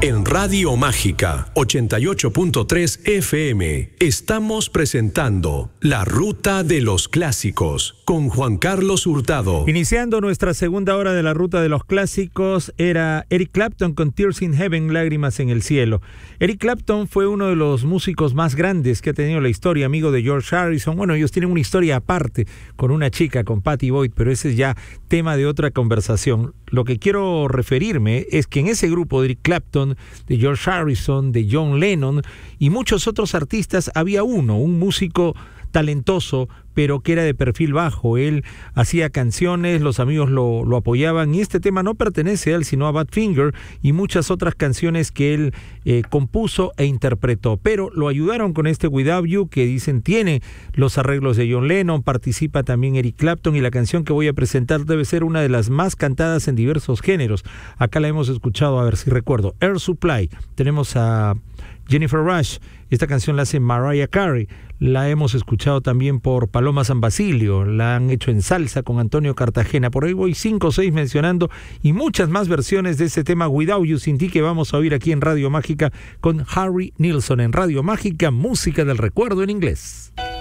En Radio Mágica 88.3 FM estamos presentando La Ruta de los Clásicos con Juan Carlos Hurtado. Iniciando nuestra segunda hora de La Ruta de los Clásicos era Eric Clapton con Tears in Heaven, Lágrimas en el Cielo. Eric Clapton fue uno de los músicos más grandes que ha tenido la historia, amigo de George Harrison. Bueno, ellos tienen una historia aparte con una chica, con Pattie Boyd, pero ese es ya tema de otra conversación. Lo que quiero referirme es que en ese grupo de Eric Clapton, de George Harrison, de John Lennon y muchos otros artistas, había un músico talentoso, pero que era de perfil bajo. Él hacía canciones, los amigos lo apoyaban, y este tema no pertenece a él, sino a Badfinger y muchas otras canciones que él compuso e interpretó, pero lo ayudaron con este Without You, que dicen tiene los arreglos de John Lennon, participa también Eric Clapton, y la canción que voy a presentar debe ser una de las más cantadas en diversos géneros. Acá la hemos escuchado, a ver si recuerdo, Air Supply, tenemos a Jennifer Rush, esta canción la hace Mariah Carey, la hemos escuchado también por Paloma San Basilio, la han hecho en salsa con Antonio Cartagena, por ahí voy 5 o 6 mencionando, y muchas más versiones de ese tema Without You, Sin Ti, que vamos a oír aquí en Radio Mágica con Harry Nilsson, en Radio Mágica, música del recuerdo en inglés.